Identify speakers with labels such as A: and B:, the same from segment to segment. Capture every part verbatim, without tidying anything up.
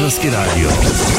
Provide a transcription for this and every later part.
A: Bosanski radio.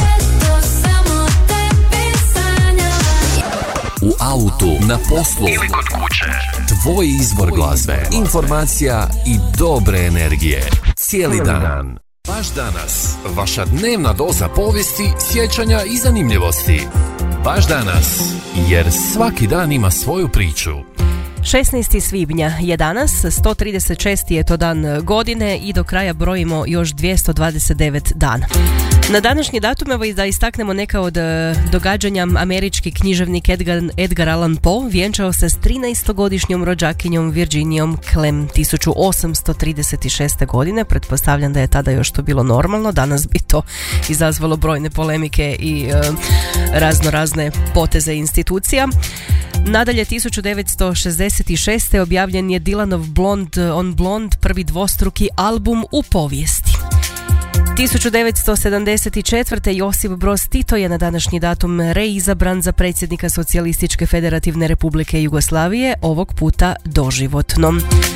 A: U autu, na poslu ili kod kuće. Tvoj izbor glazbe, informacija i dobre energije. Cijeli dan. Baš danas. Vaša dnevna doza povijesti, sjećanja i zanimljivosti. Baš danas. Jer svaki dan ima svoju priču.
B: šesnaestog svibnja je danas, sto trideset šesti je to dan godine i do kraja brojimo još dvjesto dvadeset devet dana. Na današnji datum evo i da istaknemo neka od događanja. Američki književnik Edgar, Edgar Allan Poe vjenčao se s trinaestogodišnjom rođakinjom Virginijom Clem tisuću osamsto trideset šeste. godine. Pretpostavljam da je tada još to bilo normalno, danas bi to izazvalo brojne polemike i e, razno razne poteze institucija. Nadalje, tisuću devetsto šezdeset šeste. objavljen je Dylanov Blonde on Blonde, prvi dvostruki album u povijesti. tisuću devetsto sedamdeset četvrte. Josip Broz Tito je na današnji datum reizabran za predsjednika Socijalističke federativne republike Jugoslavije, ovog puta doživotno.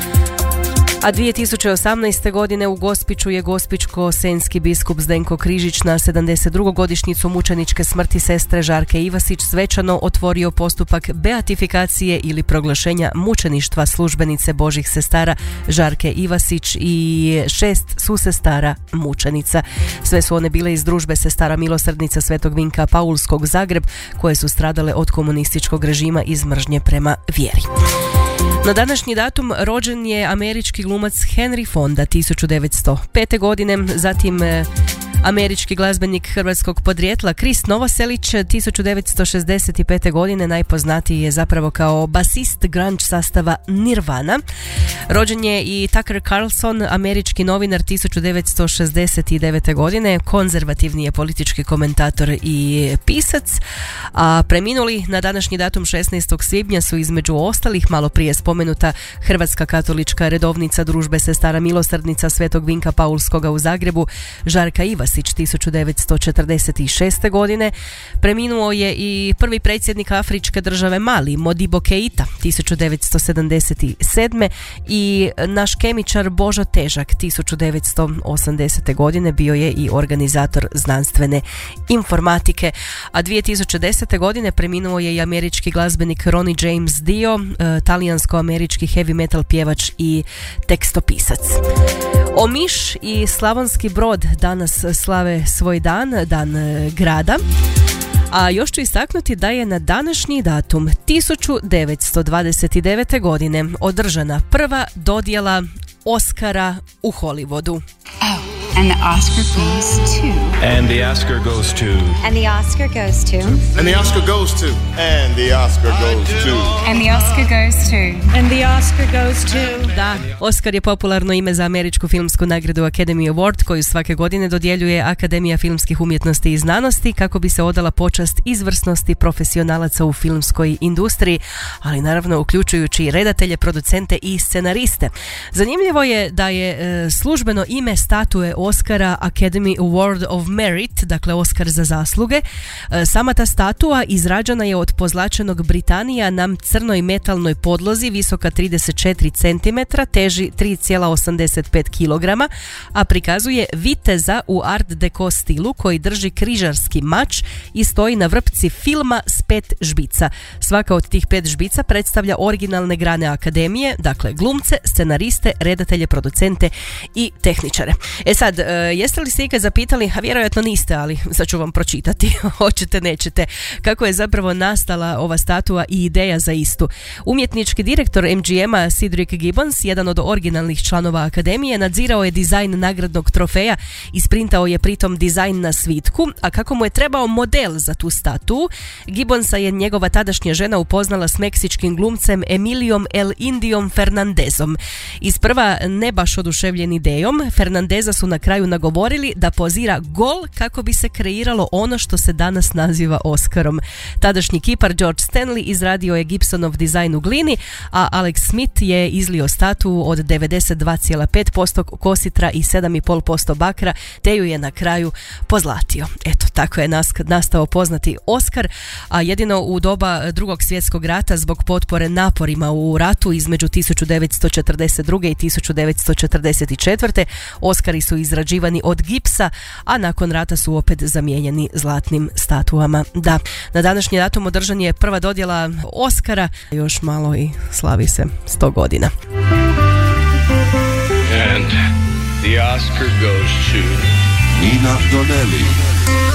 B: A dvije tisuće osamnaeste. godine u Gospiću je gospićko-senski biskup Zdenko Križić na sedamdeset drugu godišnjicu mučeničke smrti sestre Žarke Ivasić svečano otvorio postupak beatifikacije ili proglašenja mučeništva službenice Božih sestara Žarke Ivasić i šest susestara mučenica. Sve su one bile iz družbe sestara milosrdnica Svetog Vinka Paulskog Zagreb, koje su stradale od komunističkog režima iz mržnje prema vjeri. Na današnji datum rođen je američki glumac Henry Fonda tisuću devetsto pete. godine, zatim e, američki glazbenik hrvatskog podrijetla Chris Novoselić tisuću devetsto šezdeset pete. godine, najpoznatiji je zapravo kao basist grunge sastava Nirvana. Rođen je i Tucker Carlson, američki novinar tisuću devetsto šezdeset devete. godine, konzervativni je politički komentator i pisac, a preminuli na današnji datum šesnaestog svibnja su između ostalih malo prije spomenuta hrvatska katolička redovnica družbe sestara milosrdnica Svetog Vinka Paulskoga u Zagrebu Žarka Ivasić tisuću devetsto četrdeset šeste. godine. Preminuo je i prvi predsjednik afričke države Mali Modibo Keita tisuću devetsto sedamdeset sedme. i naš kemičar Božo Težak tisuću devetsto osamdesete. godine bio je i organizator znanstvene informatike, a dvije tisuće desete. godine preminuo je i američki glazbenik Ronnie James Dio, talijansko-američki heavy metal pjevač i tekstopisac. Omiš i Slavonski Brod danas slave svoj dan, dan grada. A još ću istaknuti da je na današnji datum tisuću devetsto dvadeset devete. godine održana prva dodjela Oscara u Hollywoodu.
C: Oh, and the Oscar goes to...
D: And the Oscar goes to...
C: And the Oscar goes to...
E: And the Oscar goes to... And the Oscar goes to...
C: And the Oscar goes to...
F: And the Oscar goes to...
B: Da, Oscar je popularno ime za američku filmsku nagradu Academy Award, koju svake godine dodjeljuje Akademija filmskih umjetnosti i znanosti kako bi se odala počast izvrsnosti profesionalaca u filmskoj industriji, ali naravno uključujući i redatelje, producente i scenariste. Zanimljivo je da je e, službeno ime statue Oscara Academy Award of Merit, dakle Oscar za zasluge. E, sama ta statua izrađena je od pozlačenog Britanija na crnoj metalnoj podlozi, visoka trideset četiri centimetra, teži tri zarez osamdeset pet kilograma, a prikazuje viteza u art deco stilu koji drži križarski mač i stoji na vrpci filma s pet žbica. Svaka od tih pet žbica predstavlja originalne grane akademije, dakle glumce, scenariste, redatelje, producente i tehničare. E sad, e, jeste li se ikad zapitali, a vjerojatno niste, ali sad ću vam pročitati, hoćete, nećete, kako je zapravo nastala ova statua i ideja za istu. Umjetnički direktor em ge ema Cedric Gibbons, jedan od originalnih članova akademije, nadzirao je dizajn nagradnog trofeja, isprintao je pritom dizajn na svitku, a kako mu je trebao model za tu statu, Gibbonsa je njegova tadašnja žena upoznala s meksičkim glumcem Emilijom El Indijom Fernandezom. Isprva ne baš oduševljen idejom, Fernandeza su na kraju nagovorili da pozira gol kako bi se kreiralo ono što se danas naziva Oscarom. Tadašnji kipar George Stanley izradio je Gibsonov dizajn u glini, a Alex Smith je izlio statu od devedeset dva zarez pet posto kositra i sedam zarez pet posto bakra, te ju je na kraju pozlatio. Eto, tako je nastao poznati Oscar, a jedino u doba Drugog svjetskog rata zbog potpore naporima u ratu između tisuću devetsto četrdeset druge i tisuću devetsto četrdeset četvrte. Oscari su iz izrađivani od gipsa, a nakon rata su opet zamijenjeni zlatnim statuama. Da, na današnji datum održan je prva dodjela Oscara, još malo i slavi se sto godina.
D: And the Oscar goes to
G: Nina Donnelly.